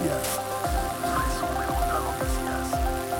Noticias. Resumen de las noticias.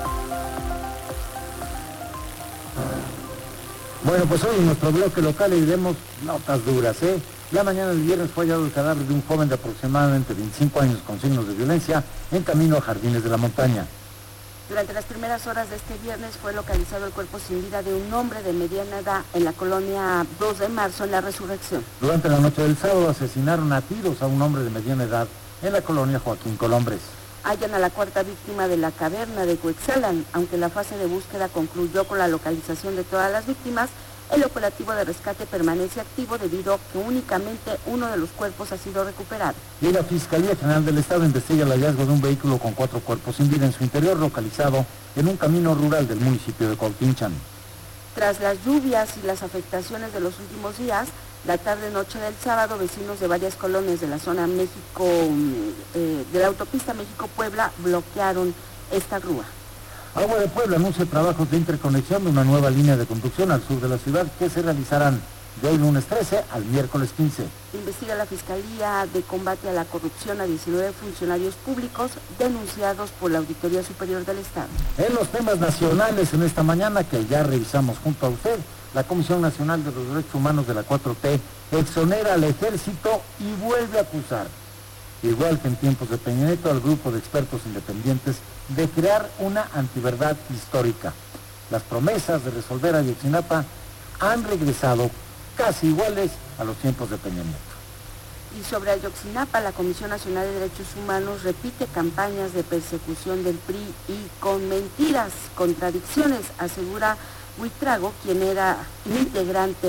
Bueno, pues hoy en nuestro bloque local iremos notas duras, ¿eh? La mañana del viernes fue hallado el cadáver de un joven de aproximadamente 25 años con signos de violencia en camino a Jardines de la Montaña. Durante las primeras horas de este viernes fue localizado el cuerpo sin vida de un hombre de mediana edad en la colonia 2 de marzo en la Resurrección. Durante la noche del sábado asesinaron a tiros a un hombre de mediana edad en la colonia Joaquín Colombres. Hallan a la cuarta víctima de la caverna de Cuetzalan. Aunque la fase de búsqueda concluyó con la localización de todas las víctimas, el operativo de rescate permanece activo debido a que únicamente uno de los cuerpos ha sido recuperado. Y la Fiscalía General del Estado investiga el hallazgo de un vehículo con 4 cuerpos sin vida en su interior, localizado en un camino rural del municipio de Cuautinchan. Tras las lluvias y las afectaciones de los últimos días, la tarde-noche del sábado, vecinos de varias colonias de la zona México, de la autopista México-Puebla, bloquearon esta grúa. Agua de Puebla anuncia trabajos de interconexión de una nueva línea de conducción al sur de la ciudad que se realizarán de hoy lunes 13 al miércoles 15. Investiga la Fiscalía de Combate a la Corrupción a 19 funcionarios públicos denunciados por la Auditoría Superior del Estado. En los temas nacionales en esta mañana, que ya revisamos junto a usted, la Comisión Nacional de los Derechos Humanos de la 4T exonera al Ejército y vuelve a acusar, igual que en tiempos de Peña Nieto, al grupo de expertos independientes de crear una antiverdad histórica. Las promesas de resolver Ayotzinapa han regresado casi iguales a los tiempos de Peña Nieto. Y sobre Ayotzinapa, la Comisión Nacional de Derechos Humanos repite campañas de persecución del PRI y con mentiras, contradicciones, asegura Huitrago, quien era integrante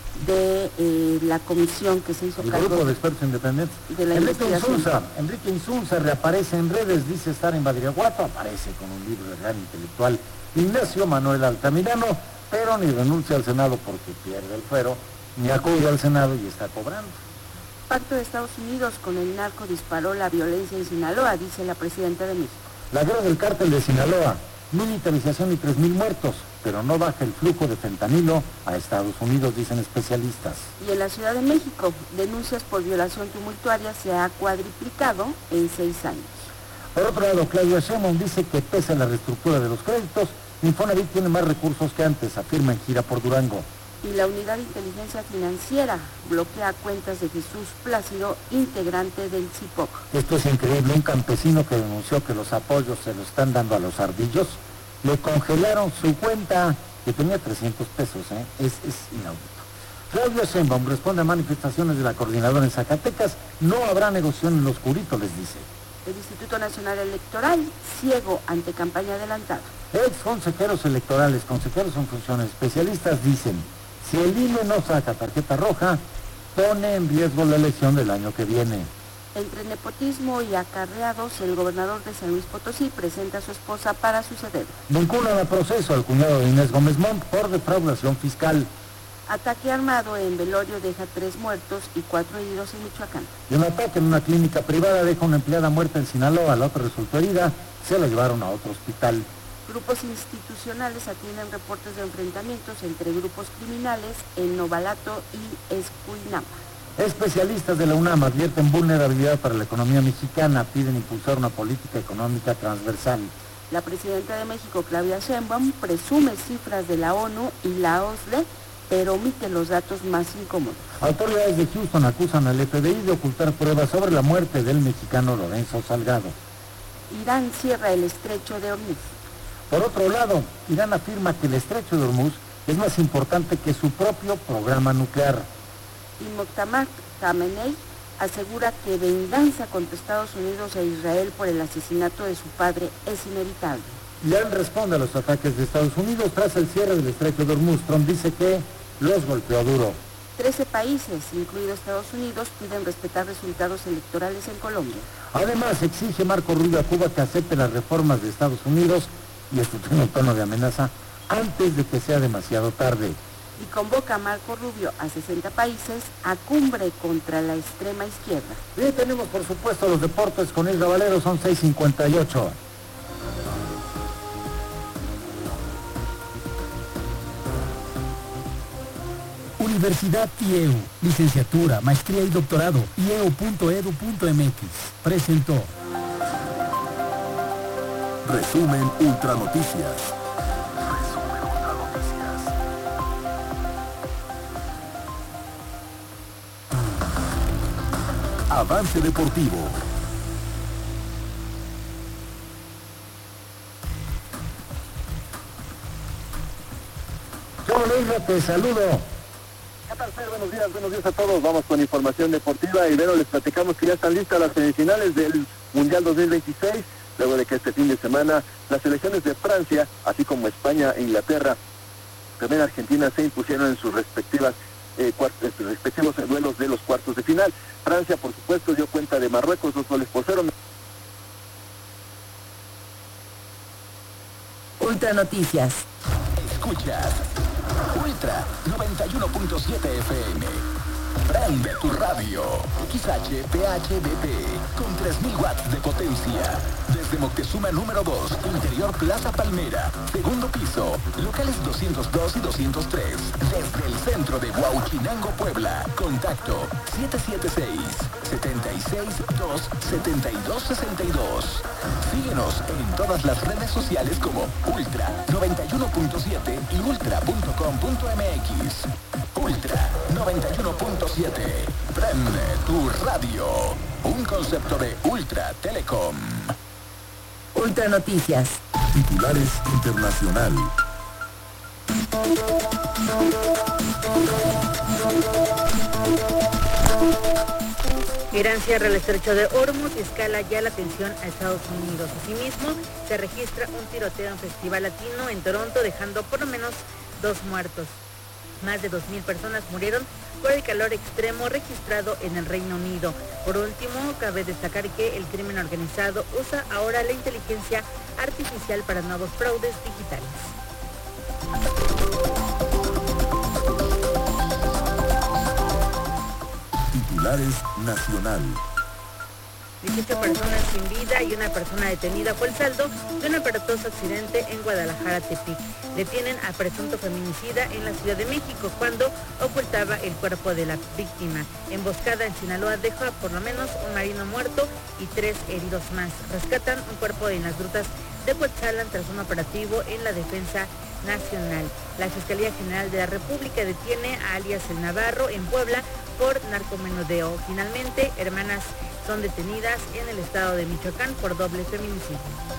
de la comisión que se hizo el cargo grupo de expertos independientes de la investigación. Enrique Insunza reaparece en redes, dice estar en Badiraguato, aparece con un libro de gran intelectual. Ignacio Manuel Altamirano, pero ni renuncia al Senado porque pierde el fuero, ni acude al Senado y está cobrando. Pacto de Estados Unidos con el narco disparó la violencia en Sinaloa, dice la presidenta de México. La guerra del cártel de Sinaloa, militarización y 3,000 muertos, pero no baja el flujo de fentanilo a Estados Unidos, dicen especialistas. Y en la Ciudad de México, denuncias por violación tumultuaria se ha cuadriplicado en 6 años. Por otro lado, Claudia Sheinbaum dice que pese a la reestructura de los créditos, Infonavit tiene más recursos que antes, afirma en gira por Durango. Y la Unidad de Inteligencia Financiera bloquea cuentas de Jesús Plácido, integrante del CIPOC. Esto es increíble, un campesino que denunció que los apoyos se los están dando a los ardillos, le congelaron su cuenta, que tenía 300 pesos, es inaudito. Claudia Sheinbaum responde a manifestaciones de la coordinadora en Zacatecas, no habrá negociación en lo oscurito, les dice. El Instituto Nacional Electoral, ciego ante campaña adelantada. Ex consejeros electorales, consejeros en funciones, especialistas dicen, si el INE no saca tarjeta roja, pone en riesgo la elección del año que viene. Entre nepotismo y acarreados, el gobernador de San Luis Potosí presenta a su esposa para suceder. Vinculan a proceso al cuñado de Inés Gómez Montt por defraudación fiscal. Ataque armado en velorio deja 3 muertos y 4 heridos en Michoacán. Y un ataque en una clínica privada deja una empleada muerta en Sinaloa, la otra resultó herida, se la llevaron a otro hospital. Grupos institucionales atienden reportes de enfrentamientos entre grupos criminales en Novalato y Escuinapa. Especialistas de la UNAM advierten vulnerabilidad para la economía mexicana, piden impulsar una política económica transversal. La presidenta de México, Claudia Sheinbaum, presume cifras de la ONU y la OCDE, pero omite los datos más incómodos. Autoridades de Houston acusan al FBI de ocultar pruebas sobre la muerte del mexicano Lorenzo Salgado. Irán cierra el estrecho de Hormuz. Por otro lado, Irán afirma que el estrecho de Hormuz es más importante que su propio programa nuclear. Y Moctamar Khamenei asegura que venganza contra Estados Unidos e Israel por el asesinato de su padre es inevitable. Irán responde a los ataques de Estados Unidos tras el cierre del estrecho de Hormuz. Trump dice que los golpeó duro. 13 países, incluido Estados Unidos, piden respetar resultados electorales en Colombia. Además, exige Marco Rubio a Cuba que acepte las reformas de Estados Unidos, y esto tiene un tono de amenaza, antes de que sea demasiado tarde. Y convoca a Marco Rubio a 60 países a cumbre contra la extrema izquierda. Y tenemos, por supuesto, los deportes con Isra Valero, son 6:58. Universidad IEU, licenciatura, maestría y doctorado, ieu.edu.mx, presentó. Resumen Ultra Noticias. Avance Deportivo. Yo, Luis, te saludo. ¿Qué tal, Fer? Buenos días a todos. Vamos con información deportiva y bueno, les platicamos que ya están listas las semifinales del Mundial 2026, luego de que este fin de semana las selecciones de Francia, así como España e Inglaterra, también Argentina, se impusieron en sus respectivos duelos de los cuartos de final. Francia, por supuesto, dio cuenta de Marruecos 2-0. Ultra Noticias. Escuchas Ultra 91.7 FM. Prende tu radio. XHPHDP con 3000 watts de potencia. Desde Moctezuma número 2, Interior Plaza Palmera, segundo piso, locales 202 y 203. Desde el centro de Huauchinango, Puebla. Contacto 776-272-7262. Síguenos en todas las redes sociales como Ultra 91.7 y ultra.com.mx. Ultra 91.7. Prende tu radio. Un concepto de Ultra Telecom. Ultra Noticias. Titulares internacional. Irán cierra el estrecho de Hormuz y escala ya la tensión a Estados Unidos. Asimismo, se registra un tiroteo en Festival Latino en Toronto, dejando por lo menos 2 muertos. Más de 2,000 personas murieron por el calor extremo registrado en el Reino Unido. Por último, cabe destacar que el crimen organizado usa ahora la inteligencia artificial para nuevos fraudes digitales. Titulares nacional. 18 personas sin vida y una persona detenida fue el saldo de un aparatoso accidente en Guadalajara, Tepic. Detienen a presunto feminicida en la Ciudad de México cuando ocultaba el cuerpo de la víctima. Emboscada en Sinaloa deja por lo menos un marino muerto y 3 heridos más. Rescatan un cuerpo en las grutas de Cuetzalan tras un operativo en la Defensa Nacional. La Fiscalía General de la República detiene a alias El Navarro en Puebla por narcomenudeo. Finalmente, hermanas son detenidas en el estado de Michoacán por doble feminicidio.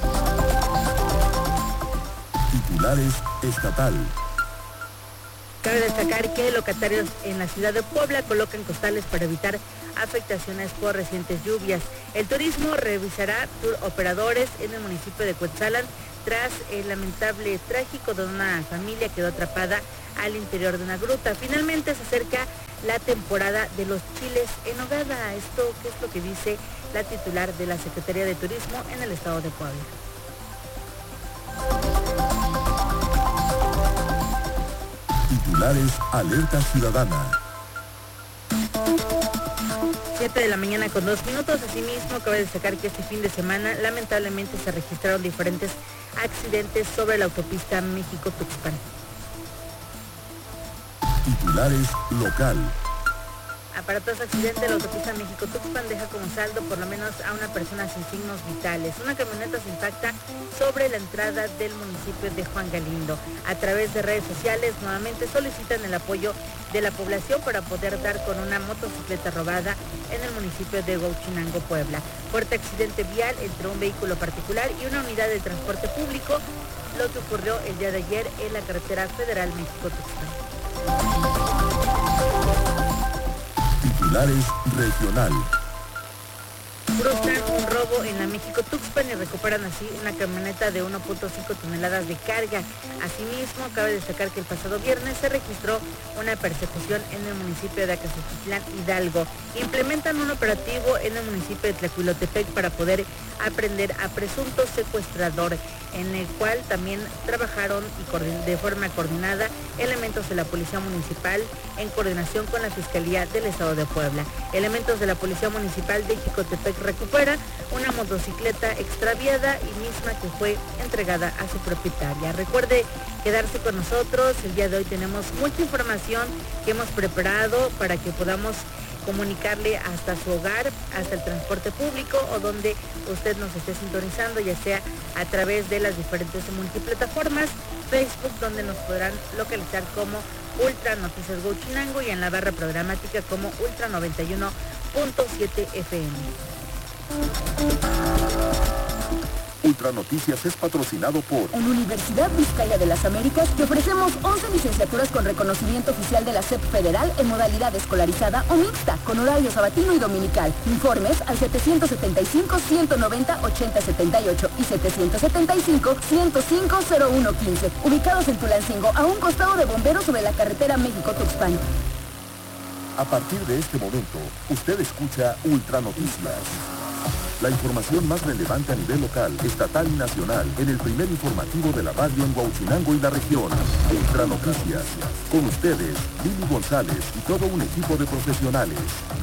Titulares estatal. Cabe destacar que locatarios en la ciudad de Puebla colocan costales para evitar afectaciones por recientes lluvias. El turismo revisará tour operadores en el municipio de Cuetzalan tras el lamentable trágico de una familia que quedó atrapada al interior de una gruta. Finalmente se acerca la temporada de los chiles en nogada. Esto, ¿qué es lo que dice la titular de la Secretaría de Turismo en el estado de Puebla? Titulares Alerta Ciudadana. 7 de la mañana con 2 minutos. Asimismo, cabe destacar que este fin de semana lamentablemente se registraron diferentes accidentes sobre la autopista México-Tuxpan. Titulares local. Aparatoso accidente de la autopista México-Tuxpan deja como saldo por lo menos a una persona sin signos vitales. Una camioneta se impacta sobre la entrada del municipio de Juan Galindo. A través de redes sociales nuevamente solicitan el apoyo de la población para poder dar con una motocicleta robada en el municipio de Huauchinango, Puebla. Fuerte accidente vial entre un vehículo particular y una unidad de transporte público, lo que ocurrió el día de ayer en la carretera federal México-Tuxpan. Titulares regional. Frustran un robo en la México-Tuxpan y recuperan así una camioneta de 1.5 toneladas de carga. Asimismo, cabe destacar que el pasado viernes se registró una persecución en el municipio de Acaciquitlán, Hidalgo. Implementan un operativo en el municipio de Tlacuilotepec para poder aprender a presunto secuestrador, en el cual también trabajaron y de forma coordinada elementos de la Policía Municipal en coordinación con la Fiscalía del Estado de Puebla. Elementos de la Policía Municipal de Jicotepec recupera una motocicleta extraviada y misma que fue entregada a su propietaria. Recuerde quedarse con nosotros. El día de hoy tenemos mucha información que hemos preparado para que podamos comunicarle hasta su hogar, hasta el transporte público o donde usted nos esté sintonizando, ya sea a través de las diferentes multiplataformas, Facebook, donde nos podrán localizar como Ultra Noticias Huachinango y en la barra programática como Ultra 91.7 FM. Ultra Noticias es patrocinado por... En Universidad Vizcaya de las Américas te ofrecemos 11 licenciaturas con reconocimiento oficial de la SEP Federal en modalidad escolarizada o mixta, con horario sabatino y dominical. Informes al 775-190-8078 y 775-105-0115. Ubicados en Tulancingo, a un costado de Bomberos sobre la carretera México-Tuxpan. A partir de este momento, usted escucha Ultra Noticias. La información más relevante a nivel local, estatal y nacional en el primer informativo de la radio en Huachinango y la región. Ultra Noticias. Con ustedes, Lili González y todo un equipo de profesionales.